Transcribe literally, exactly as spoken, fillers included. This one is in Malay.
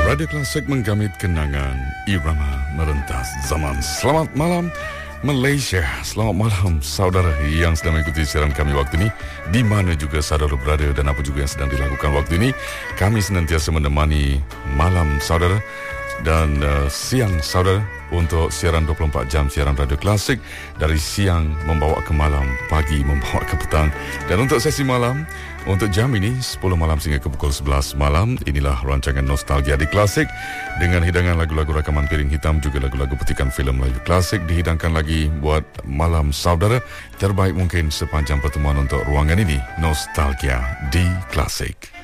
Radio Klasik menggamit kenangan irama merentas zaman. Selamat malam Malaysia, selamat malam saudara yang sedang mengikuti siaran kami waktu ini, di mana juga saudara berada dan apa juga yang sedang dilakukan waktu ini. Kami senantiasa menemani malam saudara dan uh, siang saudara untuk siaran dua puluh empat jam siaran Radio Klasik, dari siang membawa ke malam, pagi membawa ke petang. Dan untuk sesi malam, untuk jam ini sepuluh malam sehingga ke pukul sebelas malam, inilah rancangan Nostalgia di Klasik dengan hidangan lagu-lagu rakaman piring hitam, juga lagu-lagu petikan filem Melayu klasik dihidangkan lagi buat malam saudara terbaik mungkin sepanjang pertemuan untuk ruangan ini, Nostalgia di Klasik.